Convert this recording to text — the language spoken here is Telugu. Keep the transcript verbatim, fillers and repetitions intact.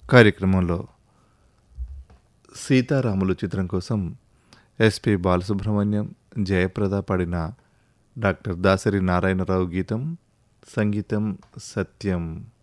కార్యక్రమంలో సీతారాములు చిత్రం కోసం ఎస్పి బాలసుబ్రహ్మణ్యం, జయప్రద పాడిన డాక్టర్ దాసరి నారాయణరావు గీతం, సంగీతం సత్యం.